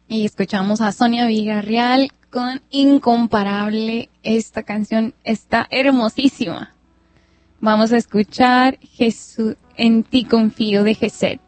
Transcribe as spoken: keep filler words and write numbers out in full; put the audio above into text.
Y escuchamos a Sonia Villarreal con Incomparable. Esta canción está hermosísima. Vamos a escuchar Jesús, en ti confío, de Gesed.